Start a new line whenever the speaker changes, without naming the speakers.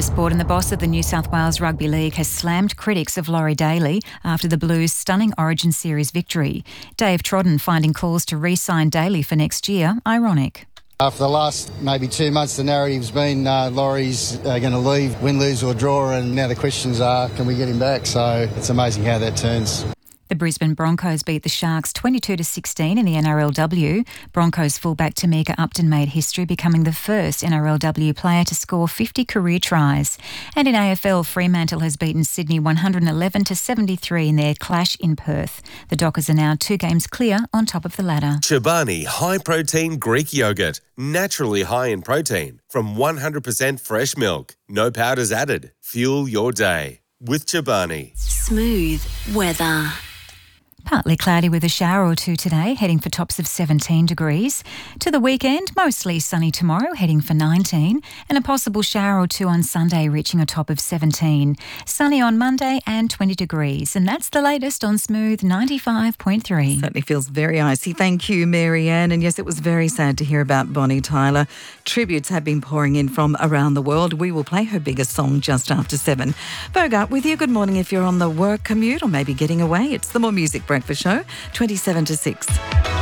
sport, and the boss of the New South Wales Rugby League has slammed critics of Laurie Daly after the Blues' stunning Origin Series victory. Dave Trodden finding calls to re-sign Daly for next year ironic.
For the last maybe 2 months, the narrative's been Laurie's going to leave, win, lose or draw, and now the questions are, can we get him back? So it's amazing how that turns.
The Brisbane Broncos beat the Sharks 22-16 in the NRLW. Broncos fullback Tamika Upton made history, becoming the first NRLW player to score 50 career tries. And in AFL, Fremantle has beaten Sydney 111-73 in their clash in Perth. The Dockers are now 2 games clear on top of the ladder.
Chobani High Protein Greek Yogurt. Naturally high in protein from 100% fresh milk. No powders added. Fuel your day with Chobani.
Smooth weather.
Partly cloudy with a shower or two today, heading for tops of 17 degrees. To the weekend, mostly sunny tomorrow, heading for 19, and a possible shower or two on Sunday, reaching a top of 17. Sunny on Monday and 20 degrees. And that's the latest on Smooth 95.3.
Certainly feels very icy. Thank you, Marianne. And yes, it was very sad to hear about Bonnie Tyler. Tributes have been pouring in from around the world. We will play her biggest song just after 7. Bogart with you. Good morning if you're on the work commute or maybe getting away. It's the More Music Breakfast Show, 27 to 6.